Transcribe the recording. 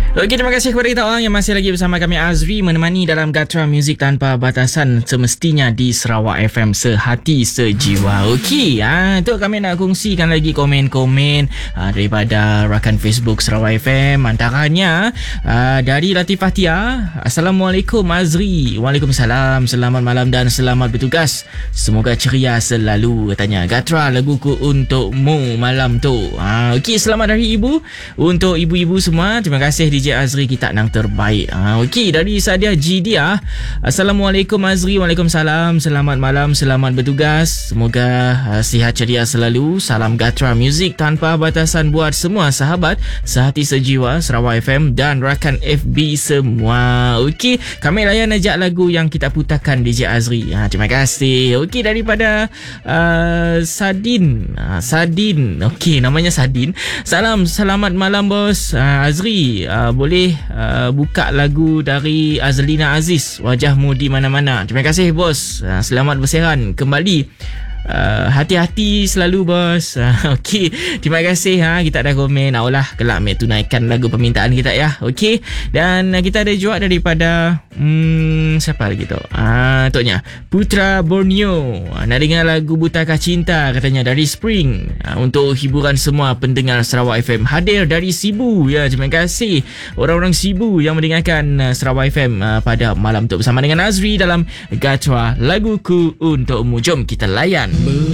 Okey, terima kasih kepada kita orang yang masih lagi bersama kami Azri menemani dalam Gatra Muzik Tanpa Batasan semestinya di Sarawak FM sehati sejiwa. Okey, tu kami nak kongsikan lagi komen-komen daripada rakan Facebook Sarawak FM. Antaranya dari Latifah Tia. Assalamualaikum Azri. Waalaikumsalam. Selamat malam dan selamat bertugas. Semoga ceria selalu katanya. Gatra laguku untukmu malam tu. Okey, selamat hari ibu untuk ibu-ibu semua. Terima kasih DJ Azri, kita nang terbaik. Okey, dari Sadia Jidia. Assalamualaikum Azri. Waalaikumsalam. Selamat malam, selamat bertugas. Semoga sihat ceria selalu. Salam Gatra Muzik Tanpa Batasan buat semua sahabat sehati sejiwa Sarawak FM dan rakan FB semua. Okey, kami layan ajak lagu yang kita putarkan DJ Azri. Terima kasih. Okey, daripada Sadin. Sadin. Okey, namanya Sadin. Salam, selamat malam bos. Azri, boleh buka lagu dari Azlina Aziz, Wajahmu di Mana-Mana. Terima kasih bos. Selamat bersiaran kembali. Hati-hati selalu bos. Okey, terima kasih. Kita ada komen. Aulah kelak mek tunaikan lagu permintaan kita ya. Okey, dan kita ada juga daripada siapa lagi tu? Toknya Putra Borneo. Nak dengar lagu Butakah Cinta katanya dari Spring. Untuk hiburan semua pendengar Sarawak FM. Hadir dari Sibu ya. Terima kasih orang-orang Sibu yang mendengarkan Sarawak FM pada malam tu bersama dengan Azri dalam Gatra Laguku Untukmu. Jom kita layan.